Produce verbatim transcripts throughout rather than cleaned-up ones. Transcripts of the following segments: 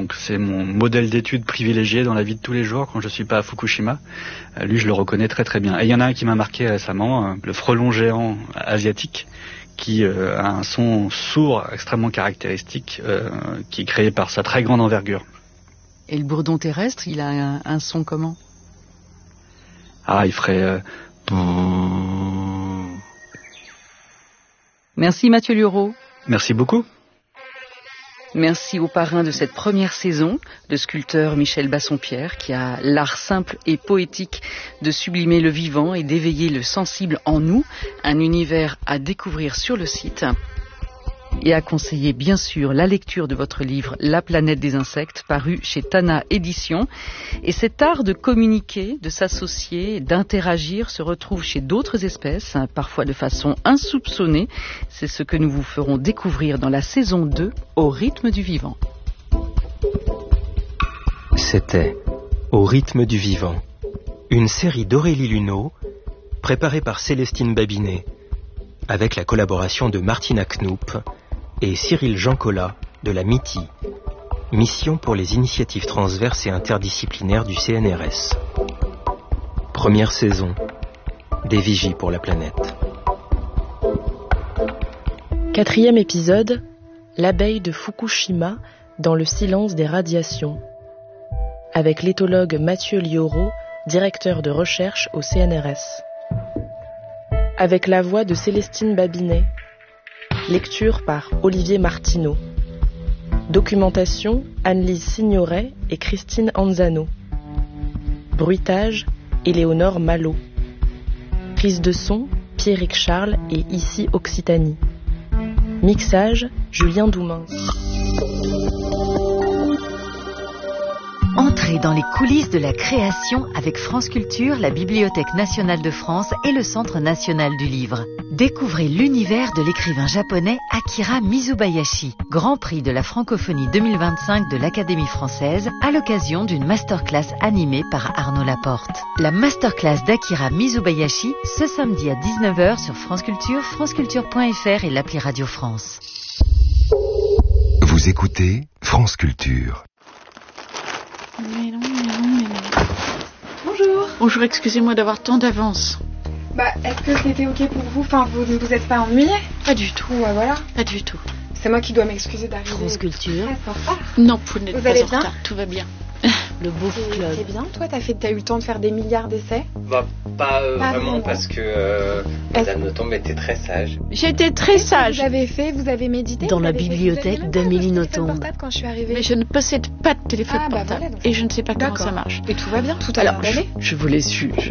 donc c'est mon modèle d'étude privilégié dans la vie de tous les jours quand je suis pas à Fukushima. Euh, lui, je le reconnais très très bien. Et il y en a un qui m'a marqué récemment, euh, le frelon géant asiatique, qui euh, a un son sourd extrêmement caractéristique, euh, qui est créé par sa très grande envergure. Et le bourdon terrestre, il a un, un son comment ? Ah, il ferait... Euh... Merci Mathieu Lureau. Merci beaucoup. Merci au parrain de cette première saison, le sculpteur Michel Bassompierre, qui a l'art simple et poétique de sublimer le vivant et d'éveiller le sensible en nous, un univers à découvrir sur le site. Et à conseiller bien sûr la lecture de votre livre La planète des insectes, paru chez Tana Éditions. Et cet art de communiquer, de s'associer, d'interagir se retrouve chez d'autres espèces, hein, parfois de façon insoupçonnée. C'est ce que nous vous ferons découvrir dans la saison deux, Au rythme du vivant. C'était Au rythme du vivant, une série d'Aurélie Luneau, préparée par Célestine Babinet, avec la collaboration de Martina Knoop et Cyril Jancola de la M I T I, Mission pour les initiatives transverses et interdisciplinaires du C N R S. Première saison, des vigies pour la planète. Quatrième épisode, l'abeille de Fukushima dans le silence des radiations. Avec l'éthologue Mathieu Lioro, directeur de recherche au C N R S. Avec la voix de Célestine Babinet. Lecture par Olivier Martineau. Documentation Anne-Lise Signoret et Christine Anzano. Bruitage Éléonore Malo. Prise de son Pierrick Charles et Ici Occitanie. Mixage Julien Doumins. Entrez dans les coulisses de la création avec France Culture, la Bibliothèque nationale de France et le Centre national du livre. Découvrez l'univers de l'écrivain japonais Akira Mizubayashi, Grand Prix de la francophonie deux mille vingt-cinq de l'Académie française, à l'occasion d'une masterclass animée par Arnaud Laporte. La masterclass d'Akira Mizubayashi, ce samedi à dix-neuf heures sur France Culture, franceculture point f r et l'appli Radio France. Vous écoutez France Culture. Mais non, mais non, mais non. Bonjour. Bonjour, excusez-moi d'avoir tant d'avance. Bah, est-ce que c'était ok pour vous? Enfin, vous ne vous êtes pas ennuyé? Pas du tout. Ouais, voilà. Pas du tout. C'est moi qui dois m'excuser d'arriver. France Culture. Très en retard. Non, vous n'êtes Vous pas allez en bien retard. Tout va bien. Le beau club. C'est bien, toi, t'as, fait, t'as eu le temps de faire des milliards d'essais? Bah, pas euh, Pas vraiment, vraiment. parce que euh, Madame Nothomb était très sage. J'étais très Qu'est-ce que sage. Vous avez fait, vous avez médité Dans vous la avez fait- bibliothèque vous avez même d'Amélie pas votre téléphone Nothomb. portable quand je suis arrivée. Mais je ne possède pas de téléphone Ah, bah portable. voilà, donc ça et va. je ne sais pas comment D'accord. ça marche. Et tout va bien, tout a Alors, l'air je, d'aller. je vous laisse juger.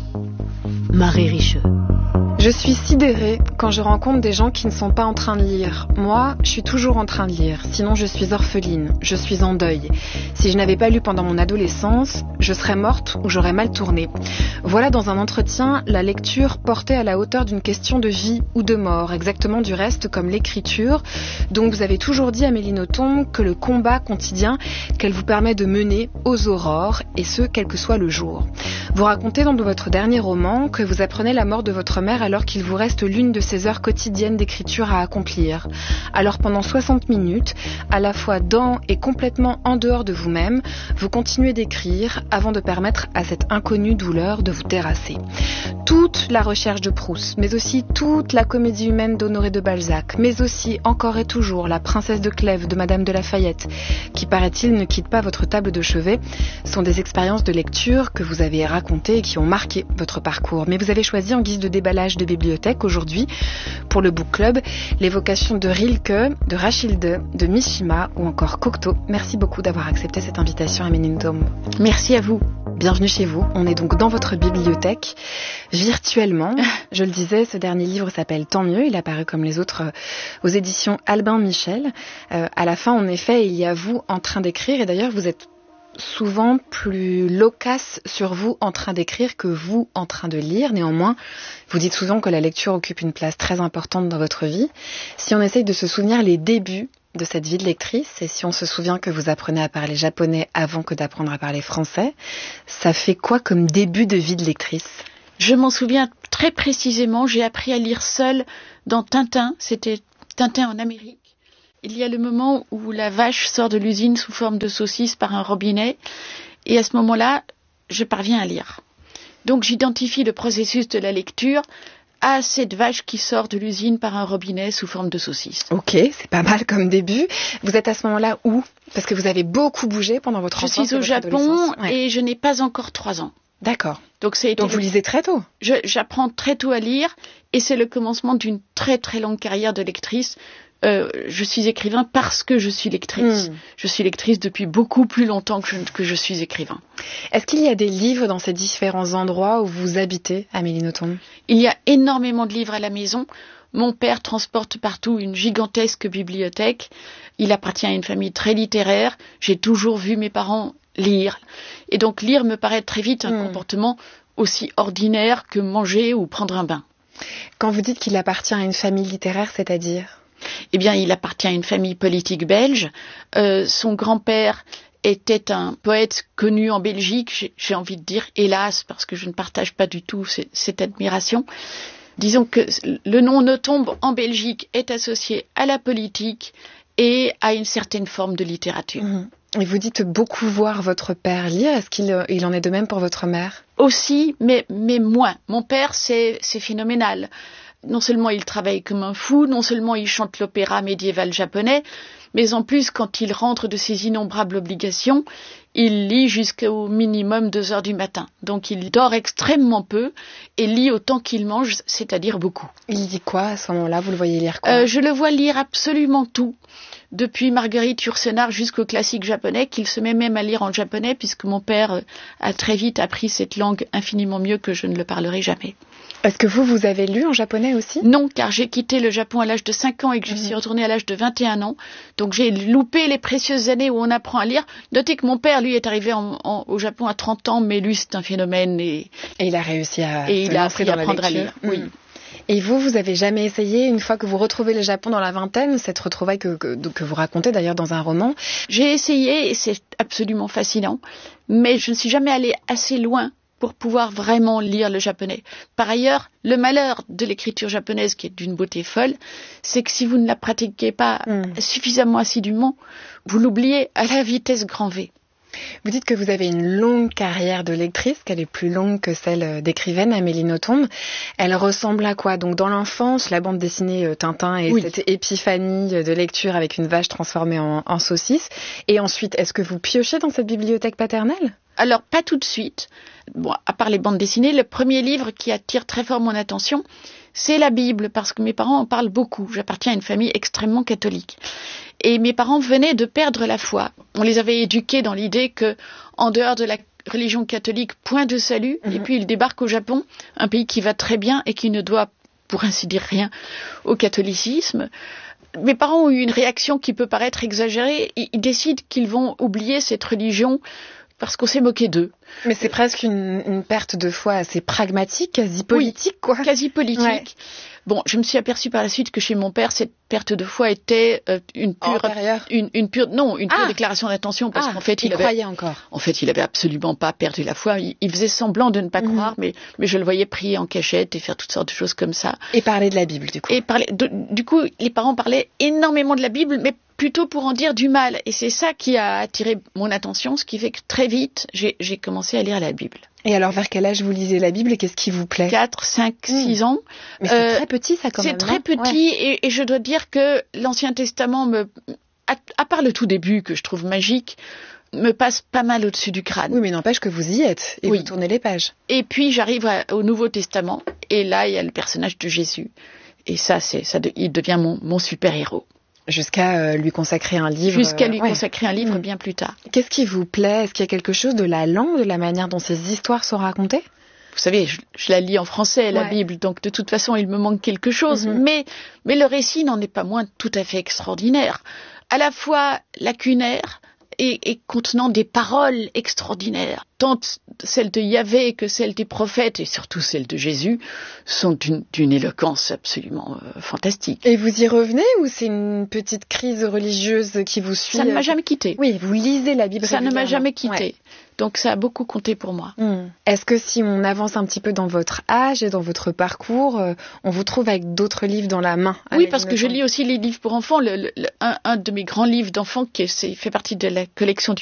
Marie Richeux. Je suis sidérée quand je rencontre des gens qui ne sont pas en train de lire. Moi, je suis toujours en train de lire, sinon je suis orpheline, je suis en deuil. Si je n'avais pas lu pendant mon adolescence, je serais morte ou j'aurais mal tourné. Voilà dans un entretien la lecture portée à la hauteur d'une question de vie ou de mort, exactement du reste comme l'écriture. Donc vous avez toujours dit, Amélie Nothomb, que le combat quotidien qu'elle vous permet de mener aux aurores, et ce, quel que soit le jour. Vous racontez dans votre dernier roman que vous apprenez la mort de votre mère alors qu'il vous reste l'une de ces heures quotidiennes d'écriture à accomplir. Alors pendant soixante minutes, à la fois dans et complètement en dehors de vous-même, vous continuez d'écrire avant de permettre à cette inconnue douleur de vous terrasser. Toute la recherche de Proust, mais aussi toute la comédie humaine d'Honoré de Balzac, mais aussi encore et toujours la princesse de Clèves de Madame de Lafayette, qui paraît-il ne quitte pas votre table de chevet, sont des expériences de lecture que vous avez racontées et qui ont marqué votre parcours. Mais vous avez choisi en guise de déballage de bibliothèque aujourd'hui, pour le Book Club, l'évocation de Rilke, de Rachilde, de Mishima ou encore Cocteau. Merci beaucoup d'avoir accepté cette invitation, Amélie Nothomb. Merci à vous. Bienvenue chez vous. On est donc dans votre bibliothèque, virtuellement. Je le disais, ce dernier livre s'appelle Tant mieux. Il est apparu comme les autres euh, aux éditions Albin Michel. Euh, à la fin, en effet, il y a vous en train d'écrire. Et d'ailleurs, vous êtes souvent plus loquace sur vous en train d'écrire que vous en train de lire. Néanmoins, vous dites souvent que la lecture occupe une place très importante dans votre vie. Si on essaye de se souvenir les débuts de cette vie de lectrice, et si on se souvient que vous apprenez à parler japonais avant que d'apprendre à parler français, ça fait quoi comme début de vie de lectrice? Je m'en souviens très précisément. J'ai appris à lire seule dans Tintin. C'était Tintin en Amérique. il y a le moment où la vache sort de l'usine sous forme de saucisse par un robinet, et à ce moment-là, je parviens à lire. Donc j'identifie le processus de la lecture à cette vache qui sort de l'usine par un robinet sous forme de saucisse. Ok, c'est pas mal comme début. Vous êtes à ce moment-là où ? Parce que vous avez beaucoup bougé pendant votre je enfance. Je suis au Japon ouais. et je n'ai pas encore trois ans. D'accord. Donc, c'est Donc vous le... lisez très tôt. je, J'apprends très tôt à lire et c'est le commencement d'une très très longue carrière de lectrice. Euh, je suis écrivain parce que je suis lectrice. Mmh. Je suis lectrice depuis beaucoup plus longtemps que je, que je suis écrivain. Est-ce qu'il y a des livres dans ces différents endroits où vous habitez, Amélie Nothomb ? Il y a énormément de livres à la maison. Mon père transporte partout une gigantesque bibliothèque. Il appartient à une famille très littéraire. J'ai toujours vu mes parents lire. Et donc lire me paraît très vite un mmh. comportement aussi ordinaire que manger ou prendre un bain. Quand vous dites qu'il appartient à une famille littéraire, c'est-à-dire ? Eh bien, il appartient à une famille politique belge. Euh, son grand-père était un poète connu en Belgique, j'ai, j'ai envie de dire, hélas, parce que je ne partage pas du tout c- cette admiration. Disons que le nom Nothomb en Belgique est associé à la politique et à une certaine forme de littérature. Mmh. Et vous dites beaucoup voir votre père lire. Est-ce qu'il il en est de même pour votre mère ? Aussi, mais, mais moins. Mon père, c'est, c'est phénoménal. Non seulement il travaille comme un fou, non seulement il chante l'opéra médiéval japonais, mais en plus, quand il rentre de ses innombrables obligations, il lit jusqu'au minimum deux heures du matin. Donc il dort extrêmement peu et lit autant qu'il mange, c'est-à-dire beaucoup. Il dit quoi à ce moment-là ? Vous le voyez lire quoi ? euh, Je le vois lire absolument tout. Depuis Marguerite Yourcenar jusqu'au classique japonais, qu'il se met même à lire en japonais, puisque mon père a très vite appris cette langue infiniment mieux que je ne le parlerai jamais. Est-ce que vous, vous avez lu en japonais aussi ? Non, car j'ai quitté le Japon à l'âge de cinq ans et que je mmh. suis retournée à l'âge de vingt et un ans. Donc j'ai loupé les précieuses années où on apprend à lire. Notez que mon père, lui, est arrivé en, en, au Japon à trente ans, mais lui, c'est un phénomène. Et, et il a réussi à et il a appris à apprendre à lire. Mmh. Oui. Et vous, vous avez jamais essayé, une fois que vous retrouvez le Japon dans la vingtaine, cette retrouvaille que, que, que vous racontez d'ailleurs dans un roman ? J'ai essayé et c'est absolument fascinant, mais je ne suis jamais allée assez loin pour pouvoir vraiment lire le japonais. Par ailleurs, le malheur de l'écriture japonaise, qui est d'une beauté folle, c'est que si vous ne la pratiquez pas mmh. suffisamment assidûment, vous l'oubliez à la vitesse grand V. Vous dites que vous avez une longue carrière de lectrice, qu'elle est plus longue que celle d'écrivaine, Amélie Nothomb. Elle ressemble à quoi ? Donc dans l'enfance, la bande dessinée Tintin et oui. cette épiphanie de lecture avec une vache transformée en, en saucisse. Et ensuite, est-ce que vous piochez dans cette bibliothèque paternelle ? Alors, pas tout de suite. Bon, à part les bandes dessinées, le premier livre qui attire très fort mon attention, c'est la Bible, parce que mes parents en parlent beaucoup. J'appartiens à une famille extrêmement catholique. Et mes parents venaient de perdre la foi. On les avait éduqués dans l'idée que, en dehors de la religion catholique, point de salut. Mmh. Et puis ils débarquent au Japon, un pays qui va très bien et qui ne doit, pour ainsi dire, rien au catholicisme. Mes parents ont eu une réaction qui peut paraître exagérée. Ils décident qu'ils vont oublier cette religion parce qu'on s'est moqué d'eux. Mais c'est presque une, une perte de foi assez pragmatique, quasi politique, oui, quoi. Quasi politique. Ouais. Bon, je me suis aperçue par la suite que chez mon père, cette perte de foi était euh, une pure, une, une pure, non, une pure ah. déclaration d'intention, parce ah, qu'en fait, il, il avait, croyait encore. En fait, il avait absolument pas perdu la foi. Il, il faisait semblant de ne pas mmh. croire, mais, mais je le voyais prier en cachette et faire toutes sortes de choses comme ça. Et parler de la Bible, du coup. Et parler, de, du coup, les parents parlaient énormément de la Bible, mais plutôt pour en dire du mal. Et c'est ça qui a attiré mon attention, ce qui fait que très vite, j'ai, j'ai commencé à lire la Bible. Et alors, vers quel âge vous lisez la Bible et qu'est-ce qui vous plaît ? quatre, cinq, six ans. Mais c'est euh, très petit, ça, quand c'est même. C'est très petit, ouais. et, et je dois dire que l'Ancien Testament, me, à, à part le tout début, que je trouve magique, me passe pas mal au-dessus du crâne. Oui, mais n'empêche que vous y êtes, et oui. vous tournez les pages. Et puis, j'arrive à, au Nouveau Testament, et là, il y a le personnage de Jésus. Et ça, c'est, ça de, il devient mon, mon super-héros. Jusqu'à euh, lui consacrer un livre. Jusqu'à lui euh, ouais. consacrer un livre mmh. bien plus tard. Qu'est-ce qui vous plaît ? Est-ce qu'il y a quelque chose de la langue, de la manière dont ces histoires sont racontées ? Vous savez, je, je la lis en français, la ouais. Bible, donc de toute façon, il me manque quelque chose. Mmh. Mais, mais le récit n'en est pas moins tout à fait extraordinaire. À la fois lacunaire et, et contenant des paroles extraordinaires. tant celles de Yahvé que celles des prophètes, et surtout celles de Jésus, sont d'une, d'une éloquence absolument euh, fantastique. Et vous y revenez ou c'est une petite crise religieuse qui vous suit? Ça ne m'a jamais quittée. Oui, vous lisez la Bible Ça ne m'a jamais quittée. quittée. Ouais. Donc ça a beaucoup compté pour moi. Mmh. Est-ce que si on avance un petit peu dans votre âge et dans votre parcours, euh, on vous trouve avec d'autres livres dans la main? Oui, parce que je lis aussi les livres pour enfants. Le, le, le, un, un de mes grands livres d'enfants qui est, c'est, fait partie de la collection du